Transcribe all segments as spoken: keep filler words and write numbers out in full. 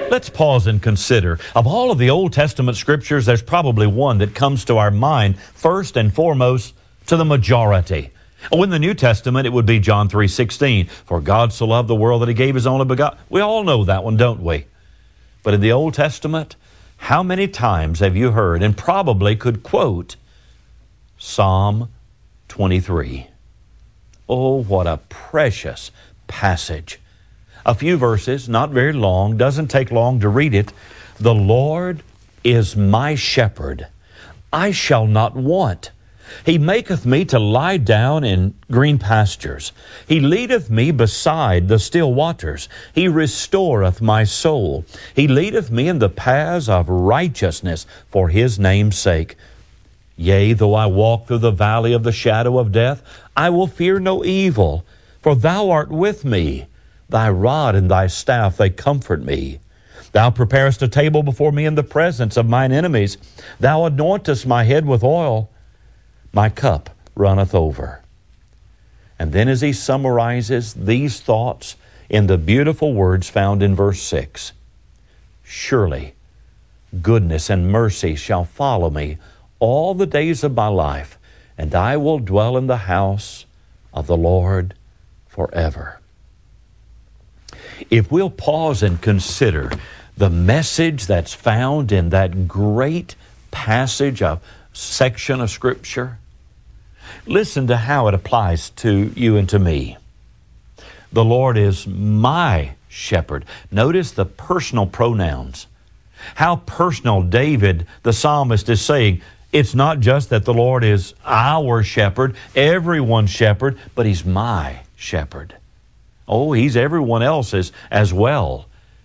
Let's pause and consider. Of all of the Old Testament scriptures, there's probably one that comes to our mind first and foremost to the majority. Oh, in the New Testament, it would be John three sixteen. For God so loved the world that He gave His only begotten. We all know that one, don't we? But in the Old Testament, how many times have you heard and probably could quote Psalm twenty-three? Oh, what a precious passage. A few verses, not very long, doesn't take long to read it. The Lord is my shepherd, I shall not want. He maketh me to lie down in green pastures. He leadeth me beside the still waters. He restoreth my soul. He leadeth me in the paths of righteousness for His name's sake. Yea, though I walk through the valley of the shadow of death, I will fear no evil, for Thou art with me. Thy rod and Thy staff, they comfort me. Thou preparest a table before me in the presence of mine enemies. Thou anointest my head with oil. My cup runneth over. And then as he summarizes these thoughts in the beautiful words found in verse six, surely goodness and mercy shall follow me all the days of my life, and I will dwell in the house of the Lord forever. If we'll pause and consider the message that's found in that great passage of section of Scripture, listen to how it applies to you and to me. The Lord is my shepherd. Notice the personal pronouns. How personal David, the psalmist, is saying, it's not just that the Lord is our shepherd, everyone's shepherd, but He's my shepherd. Oh, He's everyone else's as well.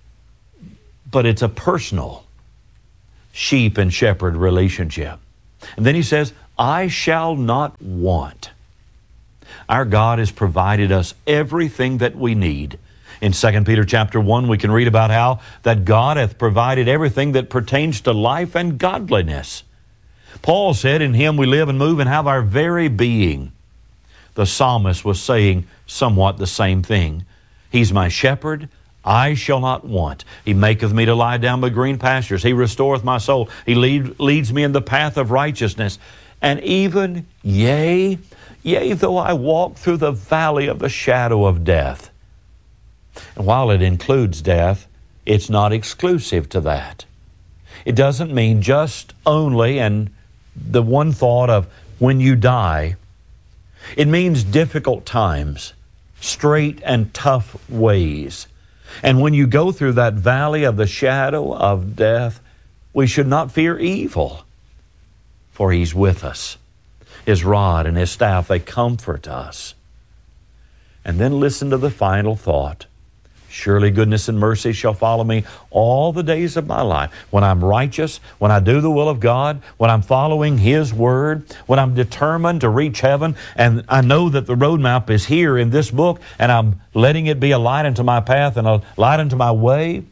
But it's a personal sheep and shepherd relationship. And then he says, I shall not want. Our God has provided us everything that we need. In Second Peter chapter one, we can read about how that God hath provided everything that pertains to life and godliness. Paul said, in Him we live and move and have our very being. The psalmist was saying somewhat the same thing. He's my shepherd, I shall not want. He maketh me to lie down by green pastures. He restoreth my soul. He lead, leads me in the path of righteousness. And even, yea, yea, though I walk through the valley of the shadow of death. And while it includes death, it's not exclusive to that. It doesn't mean just only and the one thought of when you die. It means difficult times, straight and tough ways. And when you go through that valley of the shadow of death, we should not fear evil, for He's with us. His rod and His staff, they comfort us. And then listen to the final thought. Surely goodness and mercy shall follow me all the days of my life. When I'm righteous, when I do the will of God, when I'm following His Word, when I'm determined to reach heaven, and I know that the roadmap is here in this book, and I'm letting it be a light unto my path and a light unto my way,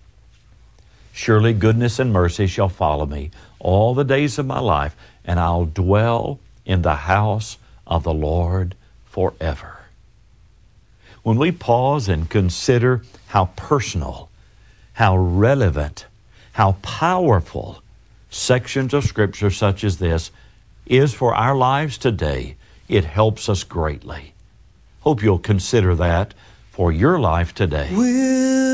surely goodness and mercy shall follow me all the days of my life, and I'll dwell in the house of the Lord forever. When we pause and consider how personal, how relevant, how powerful sections of Scripture such as this is for our lives today, it helps us greatly. Hope you'll consider that for your life today. We'll